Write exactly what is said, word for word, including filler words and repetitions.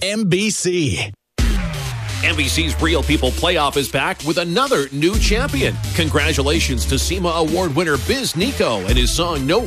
N B C. N B C's Real People Playoff is back with another new champion. Congratulations to SEMA Award winner Biz Nico and his song No